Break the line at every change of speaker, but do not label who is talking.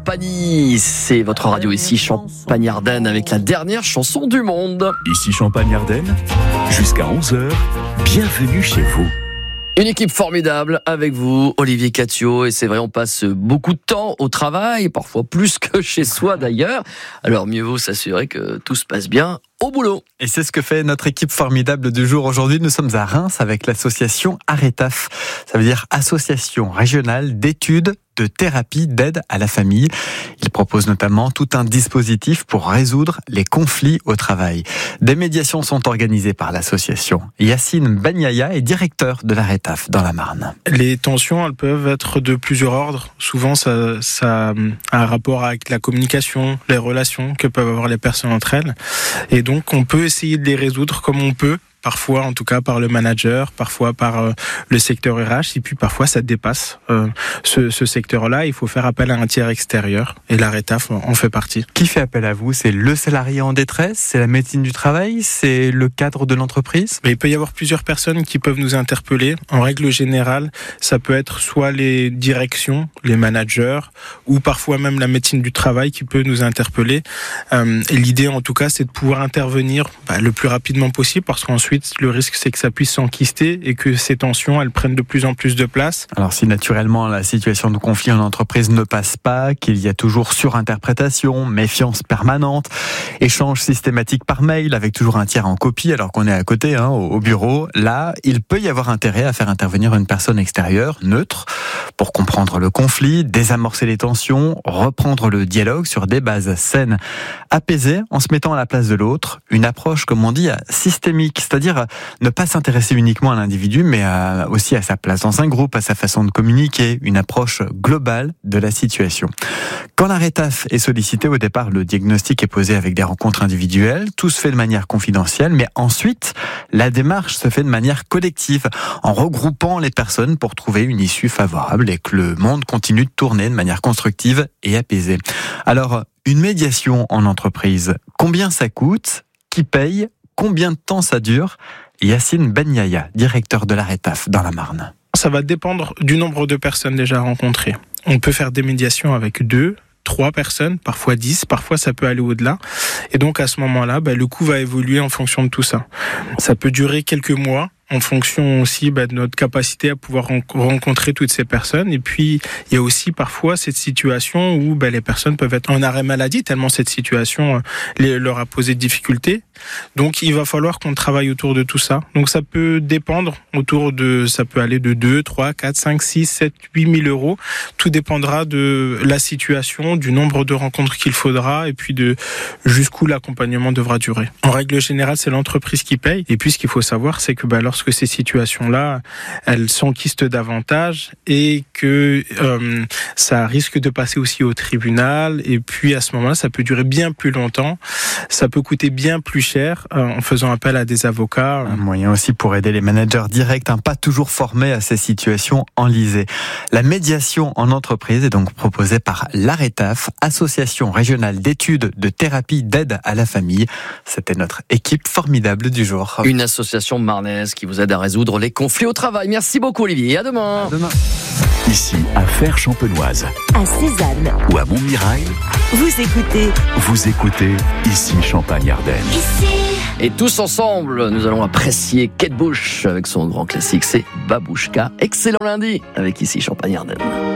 Champagny. C'est votre radio ici, Champagne-Ardenne, avec la dernière chanson du monde.
Ici Champagne-Ardenne, jusqu'à 11h, bienvenue chez vous.
Une équipe formidable avec vous, Olivier Catio, et c'est vrai, on passe beaucoup de temps au travail, parfois plus que chez soi d'ailleurs. Alors mieux vaut s'assurer que tout se passe bien au boulot.
Et c'est ce que fait notre équipe formidable du jour. Aujourd'hui, nous sommes à Reims avec l'association ARETAF. Ça veut dire Association Régionale d'Études de Thérapie d'Aide à la Famille. Il propose notamment tout un dispositif pour résoudre les conflits au travail. Des médiations sont organisées par l'association. Yacine Banyaya est directeur de l'ARETAF dans la Marne.
Les tensions, elles peuvent être de plusieurs ordres. Souvent, ça a un rapport avec la communication, les relations que peuvent avoir les personnes entre elles. Et donc, on peut essayer de les résoudre comme on peut. Parfois, en tout cas, par le manager, parfois par le secteur RH, et puis parfois ça dépasse ce secteur-là. Il faut faire appel à un tiers extérieur, et l'ARETAF en fait partie.
Qui fait appel à vous ? C'est le salarié en détresse ? C'est la médecine du travail ? C'est le cadre de l'entreprise ?
Mais il peut y avoir plusieurs personnes qui peuvent nous interpeller. En règle générale, ça peut être soit les directions, les managers, ou parfois même la médecine du travail qui peut nous interpeller. Et l'idée, en tout cas, c'est de pouvoir intervenir le plus rapidement possible, parce qu'ensuite, le risque, c'est que ça puisse s'enquister et que ces tensions, elles prennent de plus en plus de place.
Alors, si naturellement la situation de conflit en entreprise ne passe pas, qu'il y a toujours surinterprétation, méfiance permanente, échange systématique par mail avec toujours un tiers en copie alors qu'on est à côté, au bureau, là, il peut y avoir intérêt à faire intervenir une personne extérieure, neutre, pour comprendre le conflit, désamorcer les tensions, reprendre le dialogue sur des bases saines, apaisées, en se mettant à la place de l'autre. Une approche, comme on dit, systémique, c'est-à-dire ne pas s'intéresser uniquement à l'individu, mais aussi à sa place dans un groupe, à sa façon de communiquer, une approche globale de la situation. Quand l'ARETAF est sollicité, au départ, le diagnostic est posé avec des rencontres individuelles, tout se fait de manière confidentielle, mais ensuite, la démarche se fait de manière collective, en regroupant les personnes pour trouver une issue favorable et que le monde continue de tourner de manière constructive et apaisée. Alors, une médiation en entreprise, combien ça coûte ? Qui paye ? Combien de temps ça dure ? Yacine Banyaya, directeur de l'ARETAF dans la Marne.
Ça va dépendre du nombre de personnes déjà rencontrées. On peut faire des médiations avec 2, 3 personnes, parfois 10, parfois ça peut aller au-delà. Et donc à ce moment-là, le coût va évoluer en fonction de tout ça. Ça peut durer quelques mois, en fonction aussi de notre capacité à pouvoir rencontrer toutes ces personnes. Et puis, il y a aussi parfois cette situation où les personnes peuvent être en arrêt maladie, tellement cette situation leur a posé de difficultés. Donc, il va falloir qu'on travaille autour de tout ça. Donc, ça peut dépendre ça peut aller de 2, 3, 4, 5, 6, 7, 8 000 euros. Tout dépendra de la situation, du nombre de rencontres qu'il faudra et puis de jusqu'où l'accompagnement devra durer. En règle générale, c'est l'entreprise qui paye. Et puis, ce qu'il faut savoir, c'est que lorsque ces situations-là, elles s'enquistent davantage et que ça risque de passer aussi au tribunal. Et puis, à ce moment-là, ça peut durer bien plus longtemps. Ça peut coûter bien plus cher en faisant appel à des avocats.
Un moyen aussi pour aider les managers directs, pas toujours formés à ces situations enlisées. La médiation en entreprise est donc proposée par l'ARETAF, Association Régionale d'Études de Thérapie d'Aide à la Famille. C'était notre équipe formidable du jour.
Une association marnaise qui vous aide à résoudre les conflits au travail. Merci beaucoup Olivier, à demain.
À demain.
Ici, à Fère-Champenoise,
à Cézanne
ou à Montmirail,
vous écoutez
ici Champagne-Ardenne.
Et tous ensemble, nous allons apprécier Kate Bush avec son grand classique, c'est Babouchka. Excellent lundi avec ici Champagne-Ardenne.